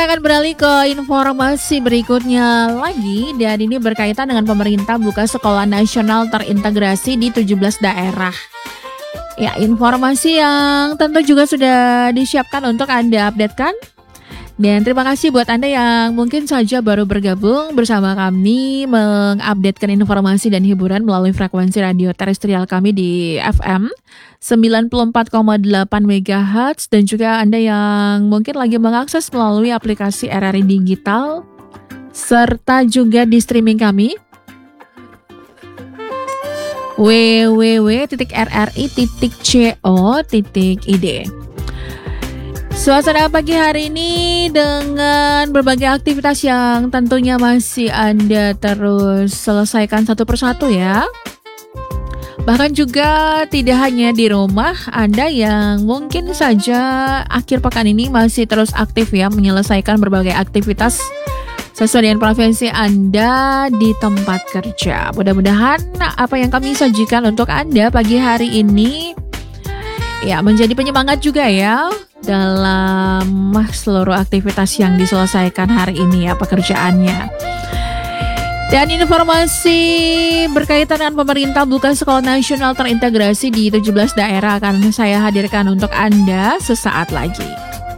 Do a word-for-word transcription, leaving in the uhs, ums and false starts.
Kita akan beralih ke informasi berikutnya lagi, dan ini berkaitan dengan pemerintah buka sekolah nasional terintegrasi di tujuh belas daerah. Ya, informasi yang tentu juga sudah disiapkan untuk Anda updatekan. Dan terima kasih buat Anda yang mungkin saja baru bergabung bersama kami mengupdatekan informasi dan hiburan melalui frekuensi radio terestrial kami di F M sembilan puluh empat koma delapan megahertz, dan juga Anda yang mungkin lagi mengakses melalui aplikasi R R I Digital serta juga di streaming kami w w w titik r r i titik co titik i d. Suasana pagi hari ini dengan berbagai aktivitas yang tentunya masih Anda terus selesaikan satu persatu ya. Bahkan juga tidak hanya di rumah, Anda yang mungkin saja akhir pekan ini masih terus aktif ya menyelesaikan berbagai aktivitas sesuai dengan profesi Anda di tempat kerja. Mudah-mudahan apa yang kami sajikan untuk Anda pagi hari ini ya menjadi penyemangat juga ya dalam seluruh aktivitas yang diselesaikan hari ini ya pekerjaannya. Dan informasi berkaitan dengan pemerintah buka sekolah nasional terintegrasi di tujuh belas daerah akan saya hadirkan untuk Anda sesaat lagi.